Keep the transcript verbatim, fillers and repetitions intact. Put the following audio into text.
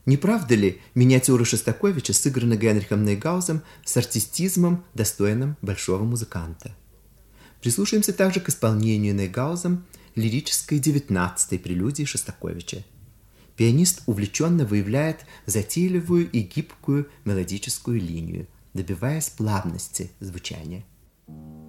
Не правда ли, миниатюры Шостаковича сыграны Генрихом Нейгаузом с артистизмом, достойным большого музыканта? Прислушаемся также к исполнению Нейгаузом лирической девятнадцатой прелюдии Шостаковича. Пианист увлеченно выявляет затейливую и гибкую мелодическую линию, добиваясь плавности звучания.